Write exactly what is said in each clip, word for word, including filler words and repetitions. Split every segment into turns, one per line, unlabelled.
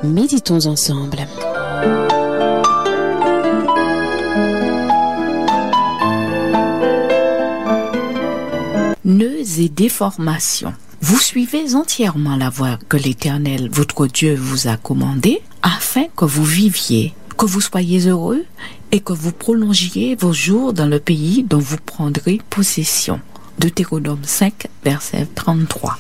Méditons ensemble. Nœuds et déformations. Vous suivez entièrement la voie que l'Éternel, votre Dieu, vous a commandée, afin que vous viviez, que vous soyez heureux et que vous prolongiez vos jours dans le pays dont vous prendrez possession. Deutéronome cinq, verset trente-trois.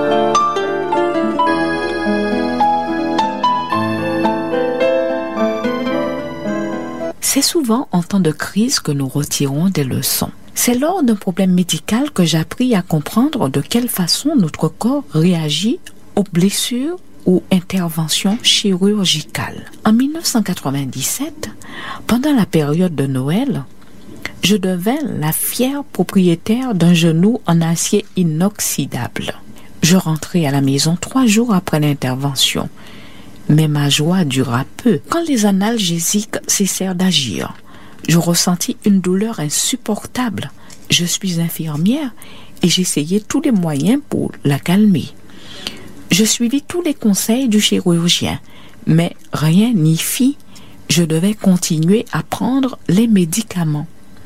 C'est souvent en temps de crise que nous retirons des leçons. C'est lors d'un problème médical que j'ai appris à comprendre de quelle façon notre corps réagit aux blessures ou interventions chirurgicales. En dix-neuf cent quatre-vingt-dix-sept, pendant la période de Noël, je devins la fière propriétaire d'un genou en acier inoxydable. Je rentrai à la maison trois jours après l'intervention, mais ma joie dura peu. Quand les analgésiques cessèrent d'agir, je ressentis une douleur insupportable. Je suis infirmière et j'essayais tous les moyens pour la calmer. Je suivis tous les conseils du chirurgien, mais rien n'y fit. Je devais continuer à prendre les médicaments.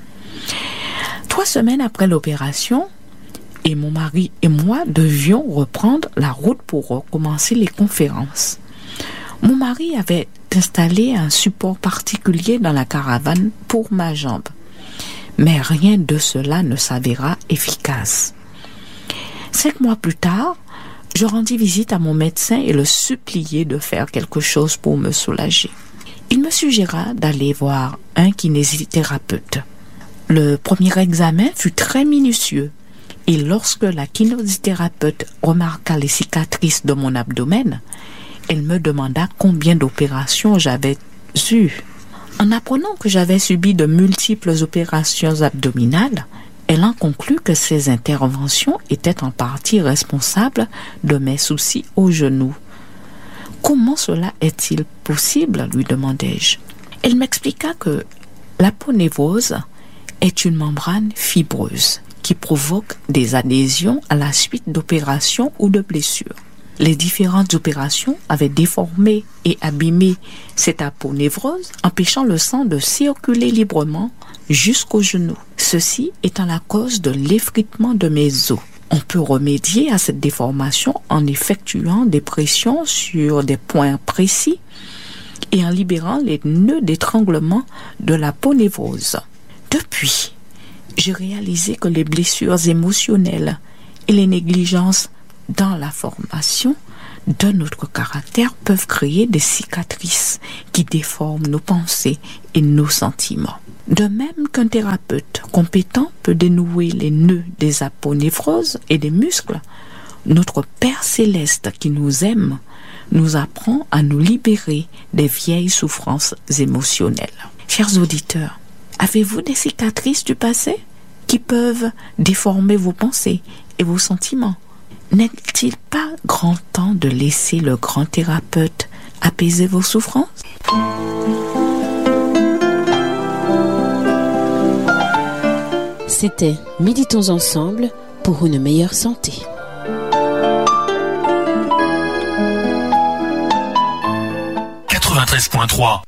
Trois semaines après l'opération, et mon mari et moi devions reprendre la route pour recommencer les conférences. Mon mari avait installé un support particulier dans la caravane pour ma jambe, mais rien de cela ne s'avéra efficace. Cinq mois plus tard, je rendis visite à mon médecin et le suppliai de faire quelque chose pour me soulager. Il me suggéra d'aller voir un kinésithérapeute. Le premier examen fut très minutieux et lorsque la kinésithérapeute remarqua les cicatrices de mon abdomen, elle me demanda combien d'opérations j'avais eues. En apprenant que j'avais subi de multiples opérations abdominales, elle en conclut que ces interventions étaient en partie responsables de mes soucis au genou. « Comment cela est-il possible ?» lui demandai-je. Elle m'expliqua que l'aponévrose est une membrane fibreuse qui provoque des adhésions à la suite d'opérations ou de blessures. Les différentes opérations avaient déformé et abîmé cette aponévrose, empêchant le sang de circuler librement jusqu'au genou. Ceci étant la cause de l'effritement de mes os. On peut remédier à cette déformation en effectuant des pressions sur des points précis et en libérant les nœuds d'étranglement de l'aponévrose. Depuis, j'ai réalisé que les blessures émotionnelles et les négligences dans la formation de notre caractère peuvent créer des cicatrices qui déforment nos pensées et nos sentiments. De même qu'un thérapeute compétent peut dénouer les nœuds des aponévroses et des muscles, notre Père Céleste qui nous aime nous apprend à nous libérer des vieilles souffrances émotionnelles. Chers auditeurs, avez-vous des cicatrices du passé qui peuvent déformer vos pensées et vos sentiments? N'est-il pas grand temps de laisser le grand thérapeute apaiser vos souffrances? C'était Méditons ensemble pour une meilleure santé.
quatre-vingt-treize point trois.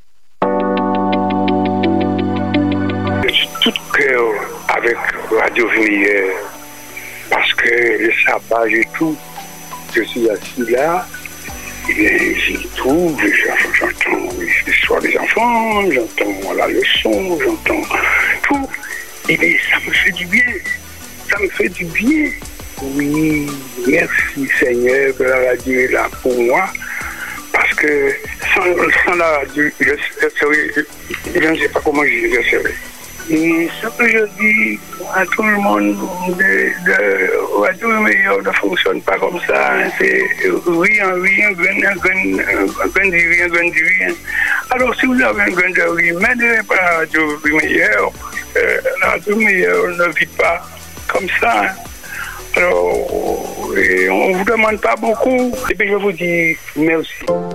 Je suis tout cœur avec Radio Vimeyeur. Parce que le sabbat, j'ai tout. Je suis assis là, et j'ai tout. J'entends l'histoire des enfants, j'entends la leçon, j'entends tout. Et bien, ça me fait du bien. Ça me fait du bien. Oui, merci Seigneur que la radio est là pour moi. Parce que sans, sans la radio, je, je, serais, je ne sais pas comment je serais. Et ce que je dis à tout le monde, de, de, Radio Vimeyeur ne fonctionne pas comme ça. Hein, c'est rien, rien, rien, rien, rien, rien, rien, rien. Alors si vous avez un grain de riz, mettez pas la Radio Vimeyeur. Euh, la Radio Vimeyeur ne vit pas comme ça. Hein. Alors, et on ne vous demande pas beaucoup. Et puis je vous dis merci.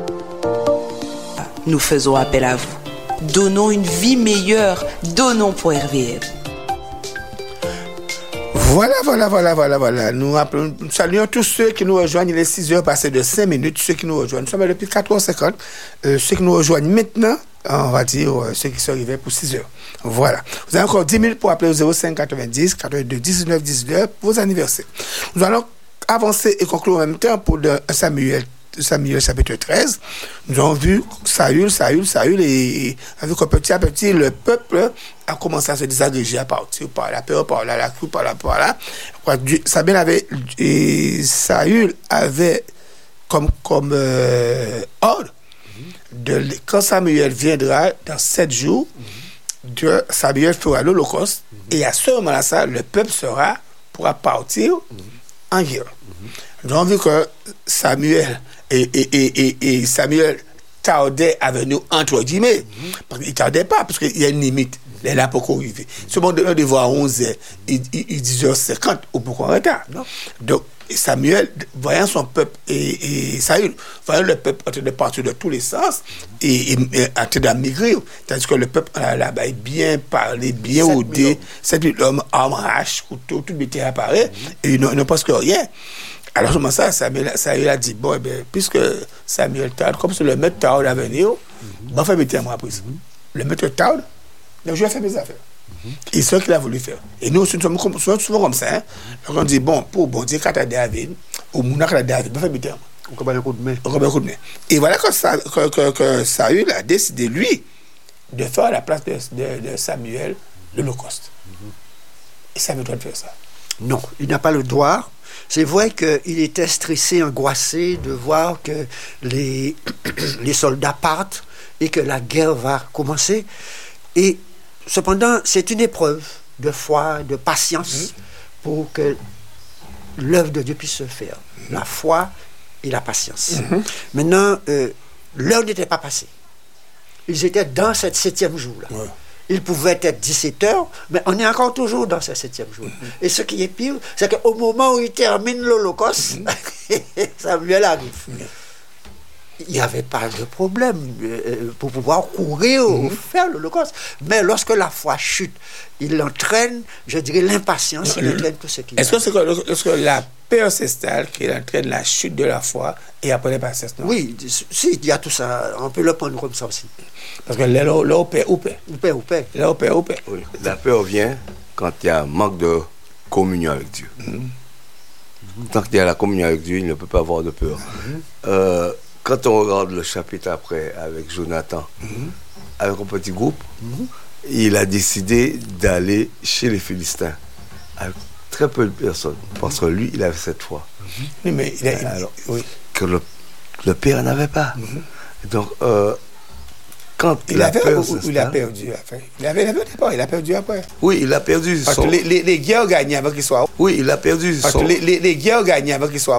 Nous faisons appel à vous. Donnons une vie meilleure. Donnons pour R V M.
Voilà, voilà, voilà, voilà, voilà. Nous, appelons, nous saluons tous ceux qui nous rejoignent. Il est six heures passées de cinq minutes. Ceux qui nous rejoignent. Nous sommes depuis quatre heures cinquante. Euh, ceux qui nous rejoignent maintenant, on va dire euh, ceux qui sont arrivés pour six heures. Voilà. Vous avez encore dix minutes pour appeler au zéro cinq quatre-vingt-dix quatre-vingt-deux dix-neuf dix-neuf pour vos anniversaires. Nous allons avancer et conclure en même temps pour le Samuel. Samuel chapitre treize, nous avons vu Saül, Saül, Saül, et avec un petit à petit, le peuple a commencé à se désagréger, à partir par la peur, par là, la crue, par là, par là. Samuel avait, et Saül avait comme, comme euh, ordre, de, quand Samuel viendra dans sept jours, de, Samuel fera l'Holocauste, et à ce moment-là, ça, le peuple sera, pourra partir en guerre. Nous avons vu que Samuel et, et, et, et, et Samuel tardait à venir entre guillemets. Mm-hmm. Parce qu'il ne tardait pas, parce qu'il y a une limite. Il est là pour qu'on arrive. Si on devait voir à onze heures, il est dix heures cinquante, ou pourquoi en retard. Non. Donc, Samuel, voyant son peuple et, et Saül, voyant le peuple en train de partir de tous les sens et, et, et en train d'amigrer, tandis que le peuple là-bas est bien parlé, bien audé, sept mille hommes, armes, haches, couteaux, tout le métier apparaît, mm-hmm. et ils n'ont presque rien. Alors, comment ça, Samuel, Samuel a dit, bon, eh bien, puisque Samuel tarde, comme c'est le maître tarde à venir, mm-hmm. bon, fait métier à moi prise. Mm-hmm. Le maître tarde, donc je vais faire mes affaires. Mm-hmm. Et c'est ce qu'il a voulu faire. Et nous, nous sommes souvent comme ça. Hein? Donc, on dit, bon, pour bon Dieu, quand tu as David, au Mouna, quand tu as David, bon, fait métier à moi.
On combat le coup de main.
On combat le coup de main. Et voilà que, ça, que, que, que Saül a décidé, lui, de faire à la place de, de, de Samuel l'Holocauste. Mm-hmm. Et Samuel doit faire ça.
Non, il n'a pas le droit. C'est vrai qu'il était stressé, angoissé de voir que les, les soldats partent et que la guerre va commencer. Et cependant, c'est une épreuve de foi, de patience pour que l'œuvre de Dieu puisse se faire. La foi et la patience. Mm-hmm. Maintenant, euh, l'heure n'était pas passée. Ils étaient dans cette septième jour-là. Ouais. Il pouvait être dix-sept heures, mais on est encore toujours dans ce septième jour. Mm-hmm. Et ce qui est pire, c'est qu'au moment où il termine l'Holocauste, mm-hmm. Samuel arrive. Mm-hmm. Il n'y avait pas de problème euh, pour pouvoir courir mm-hmm. ou faire l'Holocauste. Mais lorsque la foi chute, il entraîne, je dirais, l'impatience, il entraîne tout ce qui
Est-ce que c'est que, est-ce que la paix s'installe, qui entraîne la chute de la foi et après les patience?
Oui, si, il y a tout ça. On peut le prendre comme ça aussi.
Parce que là, là, on paie, on paie.
On paie, on paie.
Là, on paie, on paie.
Oui. La peur vient quand il y a un manque de communion avec Dieu. Mm-hmm. Tant qu'il y a la communion avec Dieu, il ne peut pas avoir de peur. Mm-hmm. Euh, quand on regarde le chapitre après avec Jonathan, mm-hmm. avec un petit groupe, mm-hmm. il a décidé d'aller chez les Philistins avec très peu de personnes, parce que lui, il avait cette foi.
Mm-hmm. Oui, mais il a, il,
Alors,
oui.
que le, le père n'avait pas. Mm-hmm. Donc, euh, quand
il
la
avait
peur
ou, ou il a perdu après. Il avait, il avait départ, il a perdu après.
Oui, il a perdu.
Parce son... que les, les, les guerres gagnaient avant qu'il soit.
Oui, il a perdu.
Parce
son...
que les, les, les guerres gagnaient avant qu'il soit.